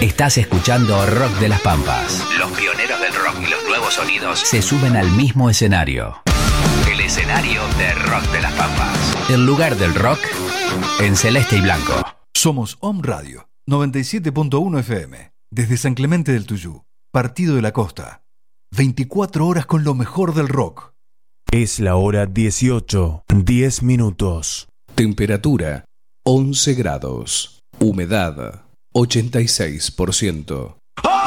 Estás escuchando Rock de las Pampas. Los pioneros del rock y los nuevos sonidos se suben al mismo escenario. El escenario de Rock de las Pampas. El lugar del rock en celeste y blanco. Somos Om Radio 97.1 FM. Desde San Clemente del Tuyú, Partido de la Costa. 24 horas con lo mejor del rock. Es la hora 18, 10 minutos. Temperatura 11 grados. Humedad 86%.